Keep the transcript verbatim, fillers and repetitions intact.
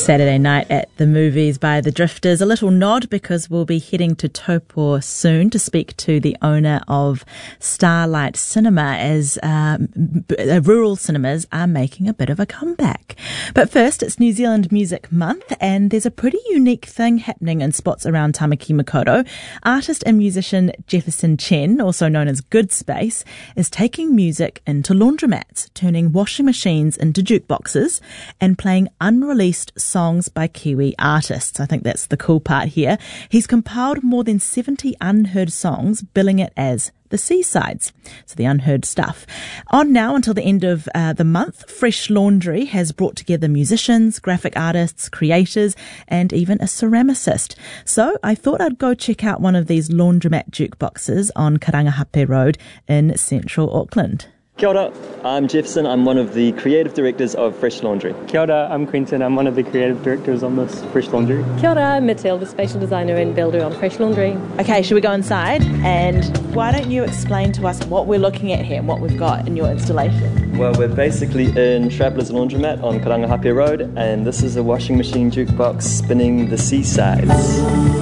Saturday night at the movies by the Drifters. A little nod because we'll be heading to Taupo soon to speak to the owner of Starlight Cinema as um, b- rural cinemas are making a bit of a comeback. But first, it's New Zealand Music Month and there's a pretty unique thing happening in spots around Tamaki Makaurau. Artist and musician Jefferson Chen, also known as Good Space, is taking music into laundromats, turning washing machines into jukeboxes and playing unreleased songs by Kiwi artists. I think that's the cool part here. He's compiled more than seventy unheard songs, billing it as the Seasides, so the unheard stuff. On now until the end of uh, the month, Fresh Laundry has brought together musicians, graphic artists, creators, and even a ceramicist. So I thought I'd go check out one of these laundromat jukeboxes on Karangahape Road in central Auckland. Kia ora, I'm Jefferson. I'm one of the creative directors of Fresh Laundry. Kia ora, I'm Quentin. I'm one of the creative directors on this Fresh Laundry. Kia ora, I'm Matilda, spatial designer and builder on Fresh Laundry. Okay, should we go inside? And why don't you explain to us what we're looking at here and what we've got in your installation? Well, we're basically in Travellers Laundromat on Karangahape Road, and this is a washing machine jukebox spinning the Seasides.